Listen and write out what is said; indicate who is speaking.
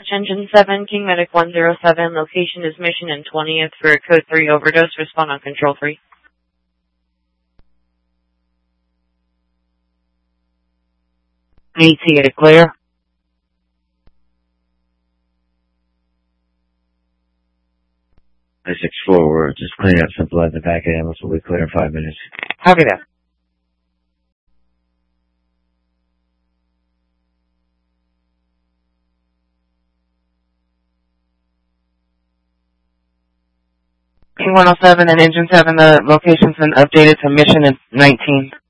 Speaker 1: Engine 7, King Medic 107, location is Mission and 20th for a Code 3 overdose, respond on Control 3.
Speaker 2: ETA clear. I-64, we're just cleaning up some blood in the back of the ambulance. We'll be clear in 5 minutes.
Speaker 3: Copy that. King 107 and Engine 7, the location's been updated to Mission and 19.